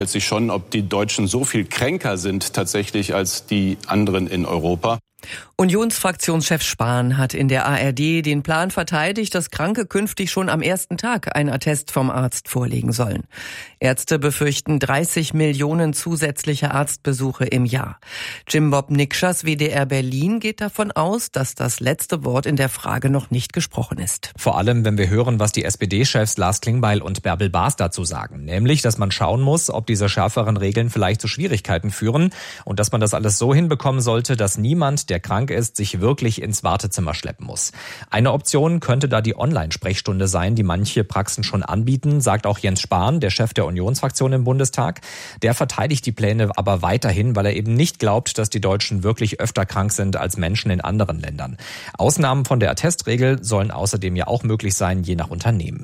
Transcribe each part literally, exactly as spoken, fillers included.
sich schon, ob die Deutschen so viel kränker sind tatsächlich als die anderen in Europa. Unionsfraktionschef Spahn hat in der A R D den Plan verteidigt, dass Kranke künftig schon am ersten Tag einen Attest vom Arzt vorlegen sollen. Ärzte befürchten dreißig Millionen zusätzliche Arztbesuche im Jahr. Jim Bob Nikschas W D R Berlin geht davon aus, dass das letzte Wort in der Frage noch nicht gesprochen ist. Vor allem, wenn wir hören, was die S P D-Chefs Lars Klingbeil und Bärbel Baas dazu sagen. Nämlich, dass man schauen muss, ob diese schärferen Regeln vielleicht zu Schwierigkeiten führen und dass man das alles so hinbekommen sollte, dass niemand, der krank ist, sich wirklich ins Wartezimmer schleppen muss. Eine Option könnte da die Online-Sprechstunde sein, die manche Praxen schon anbieten, sagt auch Jens Spahn, der Chef der Unionsfraktion im Bundestag. Der verteidigt die Pläne aber weiterhin, weil er eben nicht glaubt, dass die Deutschen wirklich öfter krank sind als Menschen in anderen Ländern. Ausnahmen von der Attestregel sollen außerdem ja auch möglich sein, je nach Unternehmen.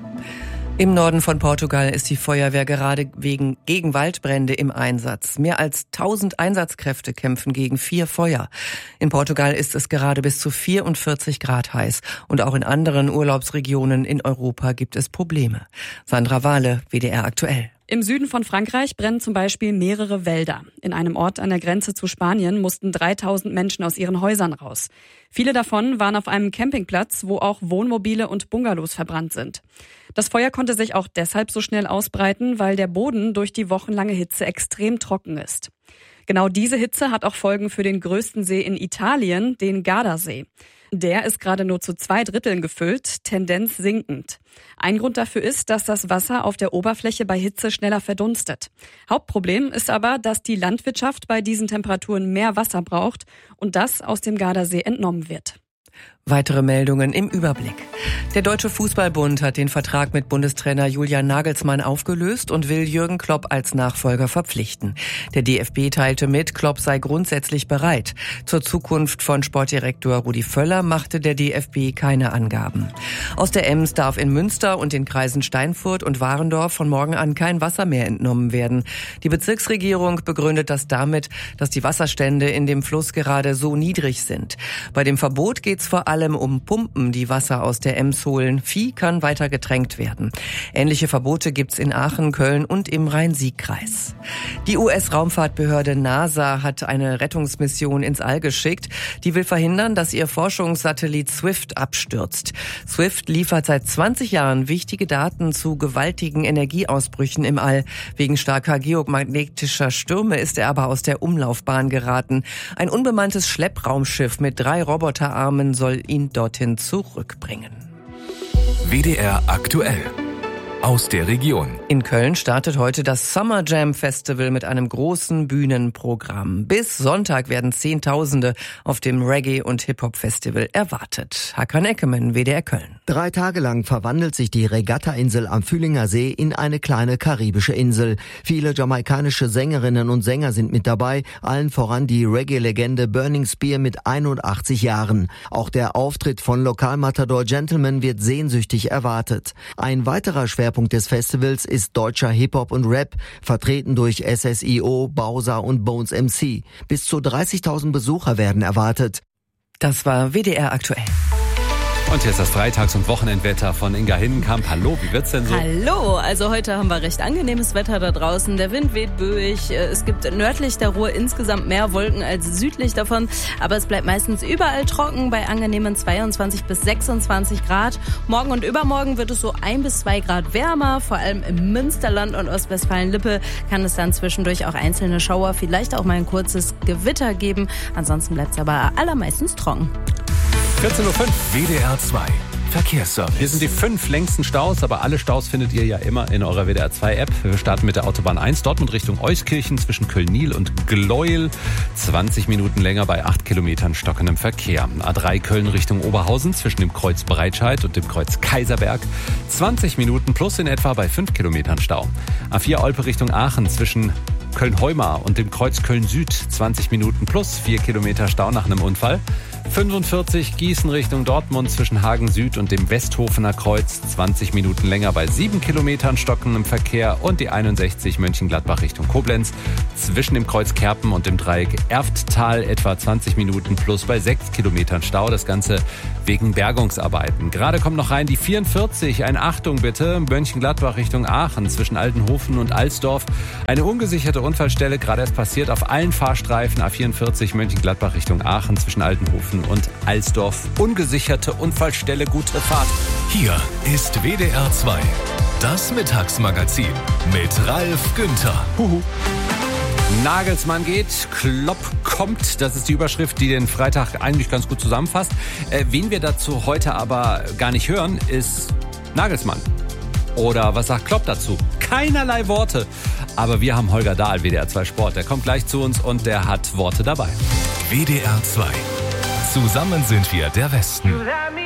Im Norden von Portugal ist die Feuerwehr gerade wegen gegen Waldbrände im Einsatz. Mehr als tausend Einsatzkräfte kämpfen gegen vier Feuer. In Portugal ist es gerade bis zu vierundvierzig Grad heiß. Und auch in anderen Urlaubsregionen in Europa gibt es Probleme. Sandra Wahle, W D R aktuell. Im Süden von Frankreich brennen zum Beispiel mehrere Wälder. In einem Ort an der Grenze zu Spanien mussten dreitausend Menschen aus ihren Häusern raus. Viele davon waren auf einem Campingplatz, wo auch Wohnmobile und Bungalows verbrannt sind. Das Feuer konnte sich auch deshalb so schnell ausbreiten, weil der Boden durch die wochenlange Hitze extrem trocken ist. Genau diese Hitze hat auch Folgen für den größten See in Italien, den Gardasee. Der ist gerade nur zu zwei Dritteln gefüllt, Tendenz sinkend. Ein Grund dafür ist, dass das Wasser auf der Oberfläche bei Hitze schneller verdunstet. Hauptproblem ist aber, dass die Landwirtschaft bei diesen Temperaturen mehr Wasser braucht und das aus dem Gardasee entnommen wird. Weitere Meldungen im Überblick. Der Deutsche Fußballbund hat den Vertrag mit Bundestrainer Julian Nagelsmann aufgelöst und will Jürgen Klopp als Nachfolger verpflichten. Der D F B teilte mit, Klopp sei grundsätzlich bereit. Zur Zukunft von Sportdirektor Rudi Völler machte der D F B keine Angaben. Aus der Ems darf in Münster und den Kreisen Steinfurt und Warendorf von morgen an kein Wasser mehr entnommen werden. Die Bezirksregierung begründet das damit, dass die Wasserstände in dem Fluss gerade so niedrig sind. Bei dem Verbot geht es vor allem um Pumpen, die Wasser aus der Ems holen. Vieh kann weiter getränkt werden. Ähnliche Verbote gibt's in Aachen, Köln und im Rhein-Sieg-Kreis. Die U S-Raumfahrtbehörde NASA hat eine Rettungsmission ins All geschickt. Die will verhindern, dass ihr Forschungssatellit Swift abstürzt. Swift liefert seit zwanzig Jahren wichtige Daten zu gewaltigen Energieausbrüchen im All. Wegen starker geomagnetischer Stürme ist er aber aus der Umlaufbahn geraten. Ein unbemanntes Schleppraumschiff mit drei Roboterarmen soll ihn dorthin zurückbringen. W D R aktuell. Aus der Region. In Köln startet heute das Summer Jam Festival mit einem großen Bühnenprogramm. Bis Sonntag werden Zehntausende auf dem Reggae- und Hip-Hop-Festival erwartet. Hakan Eckemann, W D R Köln. Drei Tage lang verwandelt sich die Regatta-Insel am Fühlinger See in eine kleine karibische Insel. Viele jamaikanische Sängerinnen und Sänger sind mit dabei, allen voran die Reggae-Legende Burning Spear mit einundachtzig Jahren. Auch der Auftritt von Lokalmatador Gentleman wird sehnsüchtig erwartet. Ein weiterer Schwerpunkt Schwerpunkt des Festivals ist deutscher Hip-Hop und Rap, vertreten durch S S I O, Bowser und Bones M C. Bis zu dreißigtausend Besucher werden erwartet. Das war W D R aktuell. Und hier ist das Freitags- und Wochenendwetter von Inga Hinnenkamp. Hallo, wie wird's denn so? Hallo, also heute haben wir recht angenehmes Wetter da draußen. Der Wind weht böig. Es gibt nördlich der Ruhr insgesamt mehr Wolken als südlich davon. Aber es bleibt meistens überall trocken bei angenehmen zweiundzwanzig bis sechsundzwanzig Grad. Morgen und übermorgen wird es so ein bis zwei Grad wärmer. Vor allem im Münsterland und Ostwestfalen-Lippe kann es dann zwischendurch auch einzelne Schauer, vielleicht auch mal ein kurzes Gewitter geben. Ansonsten bleibt es aber allermeistens trocken. vierzehn Uhr fünf. W D R zwei Verkehrsservice. Hier sind die fünf längsten Staus, aber alle Staus findet ihr ja immer in eurer W D R zwei App. Wir starten mit der Autobahn eins, Dortmund Richtung Euskirchen zwischen Köln-Niel und Gleuel. zwanzig Minuten länger bei acht Kilometern stockendem Verkehr. A drei Köln Richtung Oberhausen zwischen dem Kreuz Breitscheid und dem Kreuz Kaiserberg. zwanzig Minuten plus in etwa bei fünf Kilometern Stau. A vier Olpe Richtung Aachen zwischen Köln-Heumar und dem Kreuz Köln-Süd. zwanzig Minuten plus vier Kilometer Stau nach einem Unfall. fünfundvierzig Gießen Richtung Dortmund zwischen Hagen Süd und dem Westhofener Kreuz. zwanzig Minuten länger bei sieben Kilometern stockendem Verkehr. Und die einundsechzig Mönchengladbach Richtung Koblenz zwischen dem Kreuz Kerpen und dem Dreieck Erfttal etwa zwanzig Minuten plus bei sechs Kilometern Stau. Das Ganze wegen Bergungsarbeiten. Gerade kommt noch rein die vierundvierzig. Ein Achtung bitte. Mönchengladbach Richtung Aachen zwischen Altenhofen und Alsdorf. Eine ungesicherte Unfallstelle, gerade erst passiert auf allen Fahrstreifen. A vierundvierzig Mönchengladbach Richtung Aachen zwischen Altenhofen und Alsdorf. Ungesicherte Unfallstelle, gute Fahrt. Hier ist W D R zwei, das Mittagsmagazin mit Ralf Günther. Huhu. Nagelsmann geht, Klopp kommt. Das ist die Überschrift, die den Freitag eigentlich ganz gut zusammenfasst. Äh, wen wir dazu heute aber gar nicht hören, ist Nagelsmann. Oder was sagt Klopp dazu? Keinerlei Worte. Aber wir haben Holger Dahl, W D R zwei Sport. Der kommt gleich zu uns und der hat Worte dabei. W D R zwei. Zusammen sind wir der Westen.